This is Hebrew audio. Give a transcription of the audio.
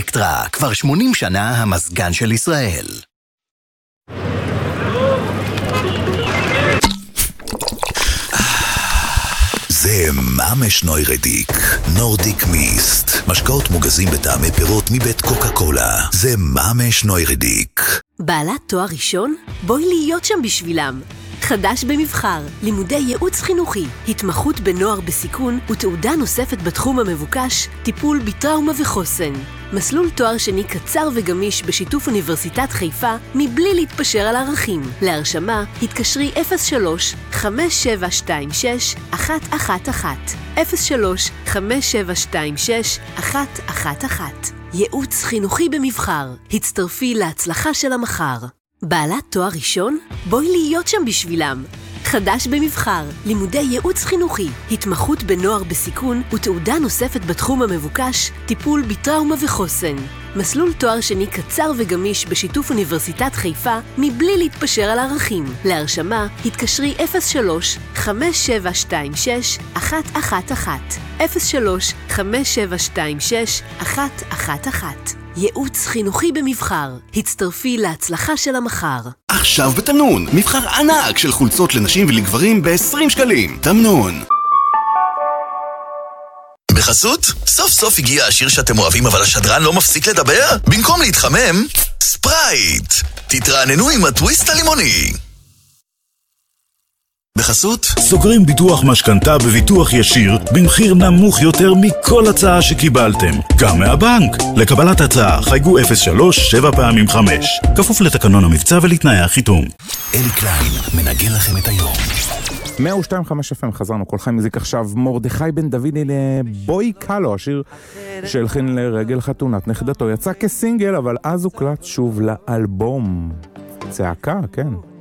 אלקטרה, כבר 80 שנה המזגן של ישראל. זה ממש נוירדיק, נורדיק מיסט. משקאות מוגזים בטעמי פירות מבית קוקה קולה. זה ממש נוירדיק. בעלת תואר ראשון? בואי להיות שם בשבילם. חדש במבחר, לימודי ייעוץ חינוכי, התמחות בנוער בסיכון ותעודה נוספת בתחום המבוקש, טיפול בטראומה וחוסן. מסלול תואר שני קצר וגמיש בשיתוף אוניברסיטת חיפה מבלי להתפשר על ערכים. להרשמה, התקשרי 03-5726-111 03-5726-111 ייעוץ חינוכי במבחר. הצטרפי להצלחה של המחר. בעלת תואר ראשון? בואי להיות שם בשבילם. חדש במבחר, לימודי ייעוץ חינוכי, התמחות בנוער בסיכון ותעודה נוספת בתחום המבוקש, טיפול בטראומה וחוסן. מסלול תואר שני קצר וגמיש בשיתוף אוניברסיטת חיפה מבלי להתפשר על ערכים. להרשמה, התקשרי 03-5726-111 03-5726-111 ייעוץ חינוכי במבחר. הצטרפי להצלחה של המחר. עכשיו בתמנון, מבחר ענק של חולצות לנשים ולגברים ב-20 שקלים. תמנון. בחסות? סוף סוף הגיע השיר שאתם אוהבים אבל השדרן לא מפסיק לדבר? במקום להתחמם, ספרייט. תתרעננו עם הטוויסט הלימוני. בחסות? סוגרים ביטוח משכנתה בביטוח ישיר במחיר נמוך יותר מכל הצעה שקיבלתם, גם מהבנק. לקבלת הצעה חייגו 03 7 פעמים 5, כפוף לתקנון המבצע ולתנאי החיתום. אלי קליין מנגן לכם את היום. 102.5 FM, חזרנו, כל חי מזיק עכשיו. מרדכי בן דוד לבוי קלו, השיר שהלחין לרגל חתונת נכדתו, יצא כסינגל אבל אז הוקלט שוב לאלבום. צעקה, כן.